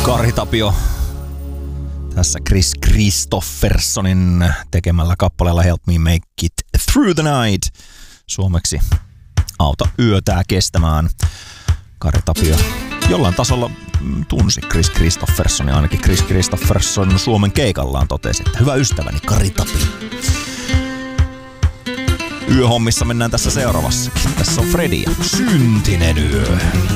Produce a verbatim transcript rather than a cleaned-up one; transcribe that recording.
Kari Tapio tässä Chris Kristoffersonin tekemällä kappaleella Help Me Make It Through the Night. Suomeksi auta yötää kestämään. Kari Tapio jollain tasolla tunsi Chris Kristoffersonia, ainakin Chris Kristofferson Suomen keikallaan totesi, että hyvä ystäväni Kari Tapio. Yöhommissa mennään tässä seuraavassa. Tässä on Fredi ja Syntinen yö.